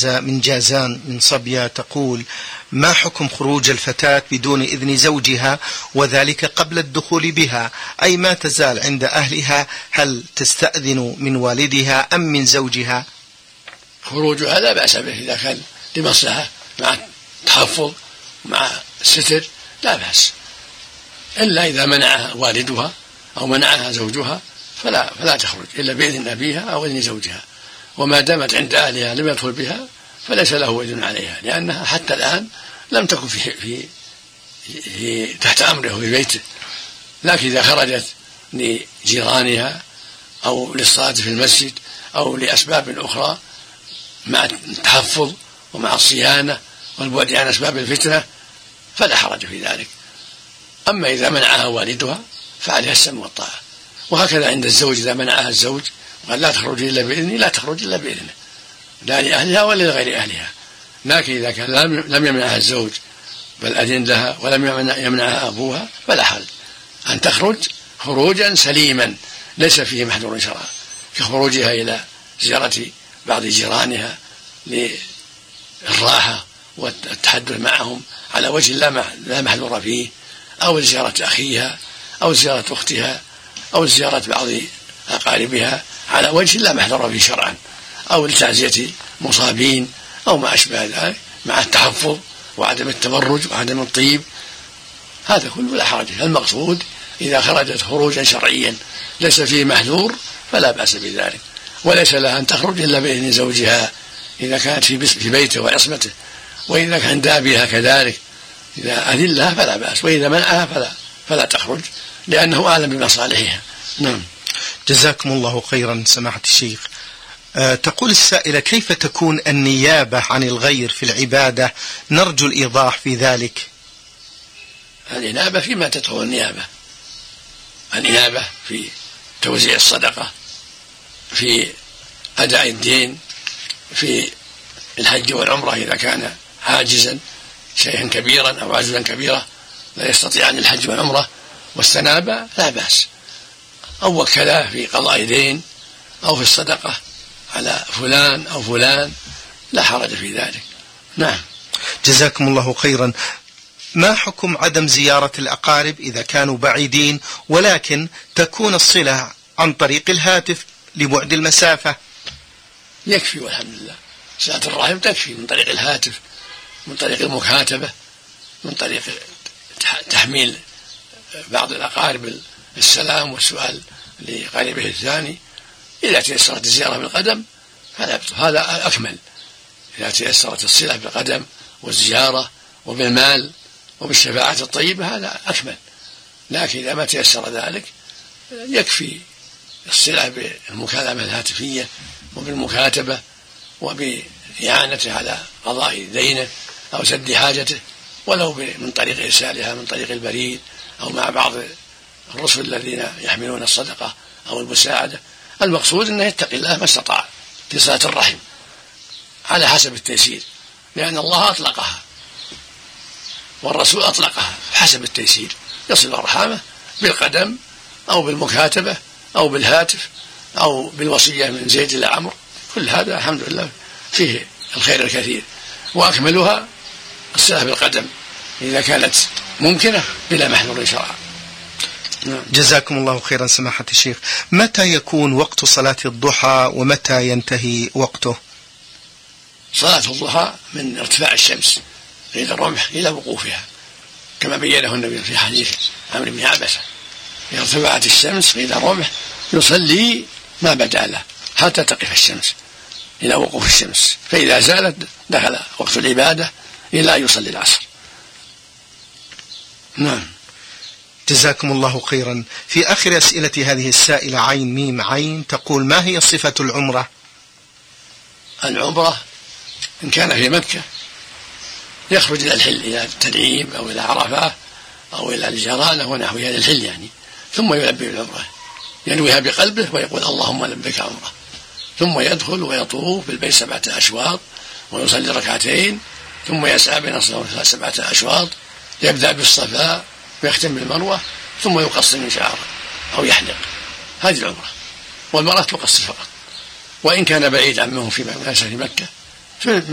من جازان من صبية تقول: ما حكم خروج الفتاة بدون إذن زوجها وذلك قبل الدخول بها، أي ما تزال عند أهلها، هل تستأذن من والدها أم من زوجها؟ خروجها لا بأس به إذا كان لمصلحة مع التحفظ مع الستر لا بأس، إلا إذا منعها والدها أو منعها زوجها فلا تخرج إلا بإذن أبيها أو إذن زوجها. وما دامت عند أهلها لم يدخل بها فليس له إذن عليها، لأنها حتى الآن لم تكن في تحت أمره في بيته. لكن إذا خرجت لجيرانها أو للصلاة في المسجد أو لأسباب أخرى مع التحفظ ومع الصيانة والبعد عن أسباب الفتنة فلا حرج في ذلك. أما إذا منعها والدها فعليها السمع والطاعة. وهكذا عند الزوج إذا منعها الزوج وقال لا تخرج إلا بإذني لا تخرج إلا بإذنه، لا لأهلها ولا لغير أهلها. لكن إذا كان لم يمنعها الزوج بل أذن لها ولم يمنعها أبوها فلا حرج أن تخرج خروجا سليما ليس فيه محذور شرعا، كخروجها إلى زيارة بعض جيرانها للراحة والتحدث معهم على وجه لا محذور فيه، أو زيارة أخيها أو زيارة أختها أو زيارة بعض أقاربها على وجه لا محذور فيه شرعا، أو لتعزية مصابين أو ما أشبه ذلك مع التحفظ وعدم التبرج وعدم الطيب، هذا كله لا حرج. المقصود إذا خرجت خروجا شرعيا ليس فيه محذور فلا بأس بذلك، وليس لها أن تخرج إلا بإذن زوجها إذا كانت في بيته وعصمته، وإذا كان عند أبيها كذلك إذا أذن لها فلا بأس، وإذا منعها فلا تخرج لأنه أعلم بمصالحها. نعم. جزاكم الله خيرا سماحة الشيخ. تقول السائلة: كيف تكون النيابة عن الغير في العبادة؟ نرجو الإيضاح في ذلك. الإنابة فيما تدخل النيابة في توزيع الصدقة، في أداء الدين، في الحج والعمرة إذا كان عاجزا شيئا كبيرا أو عجزا كبيرا لا يستطيع عن الحج والعمرة واستناب لا بأس، أو وكله في قضاء دين أو في الصدقة على فلان أو فلان لا حرج في ذلك. نعم. جزاكم الله خيرا. ما حكم عدم زيارة الأقارب إذا كانوا بعيدين ولكن تكون الصلة عن طريق الهاتف لبعد المسافة؟ يكفي والحمد لله، صلة الرحم تكفي من طريق الهاتف، من طريق المكاتبة، من طريق تحميل بعض الأقارب السلام والسؤال لقريبه الثاني. إذا تيسرت الزيارة بالقدم هذا أكمل، إذا تيسرت الصلة بالقدم والزيارة وبالمال وبالشفاعة الطيبة هذا أكمل. لكن إذا ما تيسر ذلك يكفي الصلة بالمكالمة الهاتفية وبالمكاتبة وبإعانته على قضاء دينه أو سد حاجته، ولو من طريق إرسالها من طريق البريد أو مع بعض الرسل الذين يحملون الصدقة أو المساعدة. المقصود أنه يتقي الله ما استطاع في صلة الرحم على حسب التيسير، لأن الله أطلقها والرسول أطلقها حسب التيسير، يصل أرحامه بالقدم أو بالمكاتبة أو بالهاتف أو بالوصية من زيد إلى عمرو، كل هذا الحمد لله فيه الخير الكثير، وأكملها الصلة بالقدم إذا كانت ممكنة بلا محذور شرعا. جزاكم الله خيرا سماحة الشيخ. متى يكون وقت صلاة الضحى ومتى ينتهي وقته؟ صلاة الضحى من ارتفاع الشمس عند الرمح إلى وقوفها، كما بينه النبي في حديث عمرو بن عبسة: إذا ارتفعت الشمس إلى الرمح يصلي ما بدا له حتى تقف الشمس إلى وقوف الشمس، فإذا زالت دخل وقت العبادة إلى أن يصلي العصر. نعم. جزاكم الله خيرا. في آخر أسئلة هذه السائلة عين ميم عين تقول: ما هي صفة العمرة؟ العمرة إن كان في مكة يخرج إلى الحل، إلى التنعيم أو إلى عرفة أو إلى الجرانة ونحوها للحل يعني، ثم يلبي العمرة، ينويها بقلبه ويقول اللهم لبيك عمرة، ثم يدخل ويطوف بالبيت 7 أشواط ويصلي ركعتين، ثم يسعى بين الصفا 7 أشواط، يبدأ بالصفا ويختم بالمروة، ثم يقصر من شعره أو يحلق. هذه العمرة. والمرأة تقصر فقط، وإن كان بعيد عنهم في مكة